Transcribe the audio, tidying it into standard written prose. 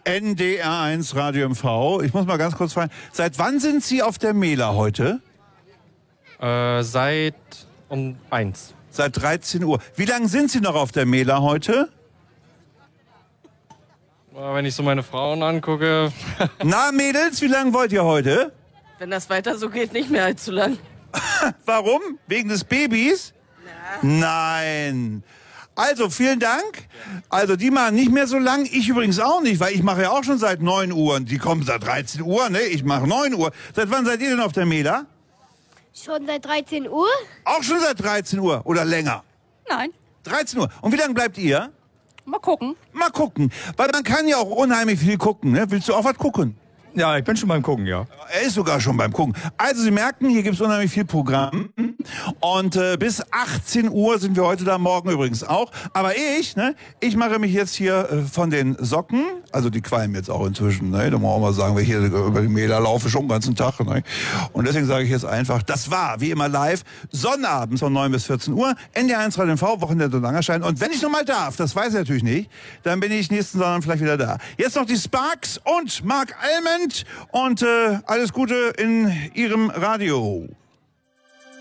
NDR1 Radio MV. Ich muss mal ganz kurz fragen, seit wann sind Sie auf der Mela heute? Seit um 1. Seit 13 Uhr. Wie lange sind Sie noch auf der Mela heute? Wenn ich so meine Frauen angucke. Na, Mädels, wie lange wollt ihr heute? Wenn das weiter so geht, nicht mehr allzu lang. Warum? Wegen des Babys? Ja. Nein. Also, vielen Dank. Also, die machen nicht mehr so lang. Ich übrigens auch nicht, weil ich mache ja auch schon seit 9 Uhr. Und die kommen seit 13 Uhr, ne? Ich mache 9 Uhr. Seit wann seid ihr denn auf der Mela? Schon seit 13 Uhr? Auch schon seit 13 Uhr oder länger? Nein. 13 Uhr. Und wie lange bleibt ihr? Mal gucken. Mal gucken. Weil man kann ja auch unheimlich viel gucken, ne? Willst du auch was gucken? Ja, ich bin schon beim Gucken, ja. Er ist sogar schon beim Gucken. Also Sie merken, hier gibt es unheimlich viel Programm. Und bis 18 Uhr sind wir heute da, morgen übrigens auch. Aber ich mache mich jetzt hier von den Socken, also die qualmen jetzt auch inzwischen, ne? Da muss man auch mal sagen, weil ich hier über die Mela laufe schon den ganzen Tag. Ne? Und deswegen sage ich jetzt einfach, das war wie immer live, Sonnabends von 9 bis 14 Uhr, NDR1 Radio MV, Wochenende Langerschein. Und wenn ich noch mal darf, das weiß ich natürlich nicht, dann bin ich nächsten Sonntag vielleicht wieder da. Jetzt noch die Sparks und Mark Almond und alles Gute in Ihrem Radio.